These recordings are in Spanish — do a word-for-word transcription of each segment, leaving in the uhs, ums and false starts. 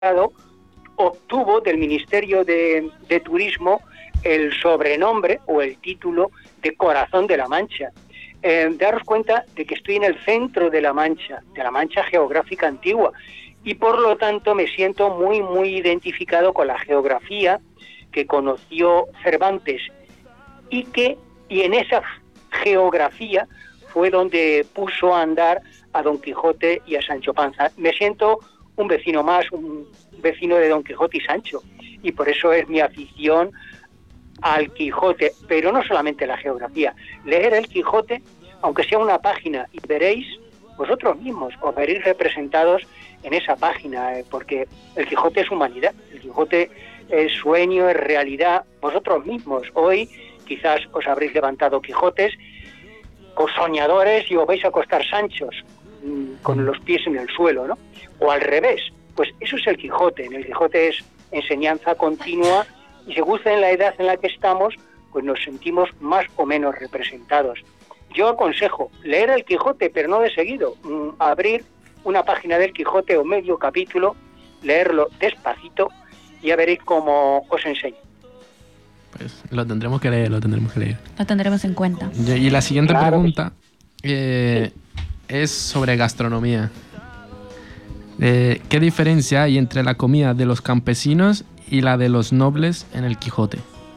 obtuvo del Ministerio de, de Turismo el sobrenombre o el título de Corazón de la Mancha. Eh, daros cuenta de que estoy en el centro de la Mancha, de la Mancha geográfica antigua, y por lo tanto me siento muy, muy identificado con la geografía que conoció Cervantes y que y en esa geografía fue donde puso a andar a Don Quijote y a Sancho Panza. Me siento un vecino más, un vecino de Don Quijote y Sancho, y por eso es mi afición al Quijote, pero no solamente la geografía. Leer el Quijote, aunque sea una página, y veréis, vosotros mismos os veréis representados en esa página, eh, porque el Quijote es humanidad, el Quijote es sueño, es realidad. Vosotros mismos hoy quizás os habréis levantado Quijotes, con soñadores, y os vais a acostar Sanchos, mmm, con los pies en el suelo, ¿no? O al revés, pues eso es el Quijote. En el Quijote es enseñanza continua, y según en la edad en la que estamos, pues nos sentimos más o menos representados. Yo aconsejo leer el Quijote, pero no de seguido, mmm, abrir una página del Quijote o medio capítulo, leerlo despacito, y ya veréis cómo os enseño. Pues lo tendremos que leer, lo tendremos que leer. Lo tendremos en cuenta. Y, y la siguiente claro pregunta eh, sí. es sobre gastronomía. Eh, ¿Qué diferencia hay entre la comida de los campesinos y la de los nobles en el Quijote?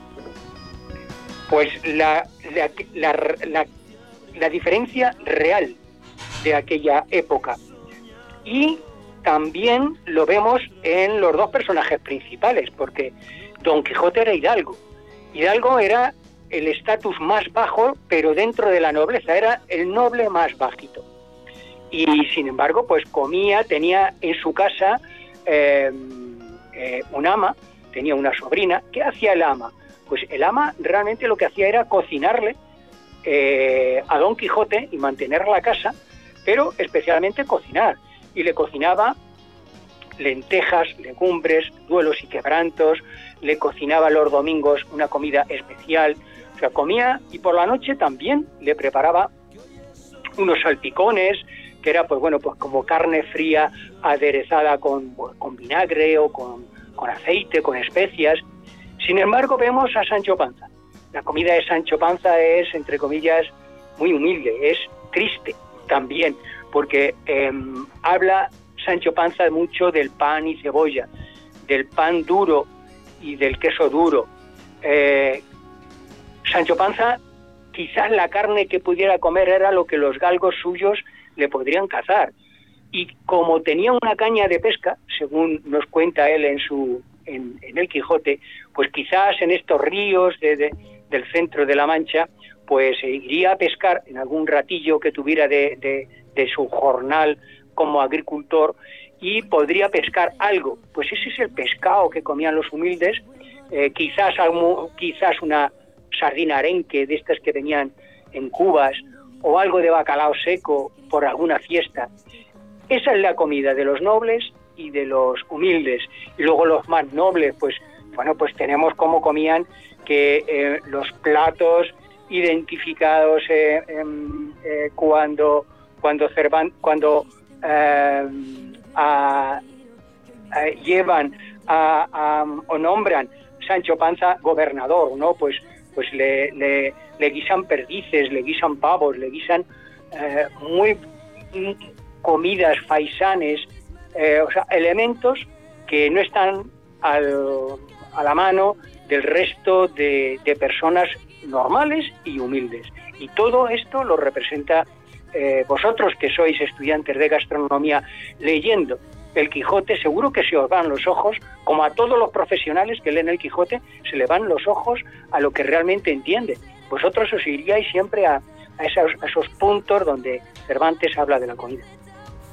Pues la, la, la, la, la diferencia real de aquella época. Y también lo vemos en los dos personajes principales, porque Don Quijote era hidalgo. Hidalgo era el estatus más bajo, pero dentro de la nobleza, era el noble más bajito. Y sin embargo, pues comía, tenía en su casa eh, eh, un ama, tenía una sobrina. ¿Qué hacía el ama? Pues el ama realmente lo que hacía era cocinarle eh, a Don Quijote y mantener la casa, pero especialmente cocinar. Y le cocinaba lentejas, legumbres, duelos y quebrantos, le cocinaba los domingos una comida especial, o sea, comía, y por la noche también le preparaba unos salpicones, que era pues bueno, pues como carne fría aderezada con, con vinagre o con, con aceite, con especias. Sin embargo, vemos a Sancho Panza. La comida de Sancho Panza es, entre comillas, muy humilde, es triste también, porque eh, habla Sancho Panza mucho del pan y cebolla, del pan duro y del queso duro. Eh, Sancho Panza, quizás la carne que pudiera comer era lo que los galgos suyos le podrían cazar. Y como tenía una caña de pesca, según nos cuenta él en su en, en el Quijote, pues quizás en estos ríos de, de, del centro de la Mancha, pues eh, iría a pescar en algún ratillo que tuviera de, de, de su jornal como agricultor, y podría pescar algo. Pues ese es el pescado que comían los humildes, eh, quizás, algo, quizás una sardina arenque de estas que venían en cubas, o algo de bacalao seco por alguna fiesta. Esa es la comida de los nobles y de los humildes. Y luego los más nobles, pues bueno, pues tenemos cómo comían, que eh, los platos identificados eh, eh, cuando cuando Cervantes, cuando eh, a, a, llevan a, a, o nombran Sancho Panza gobernador, ¿no? Pues pues le, le, le guisan perdices, le guisan pavos, le guisan eh, muy comidas faisanes, eh, o sea, elementos que no están al, a la mano del resto de, de personas normales y humildes. Y todo esto lo representa eh, vosotros, que sois estudiantes de gastronomía, leyendo el Quijote. Seguro que se os van los ojos, como a todos los profesionales que leen el Quijote, se le van los ojos a lo que realmente entiende. Vosotros os iríais siempre a, a, esos, a esos puntos donde Cervantes habla de la comida.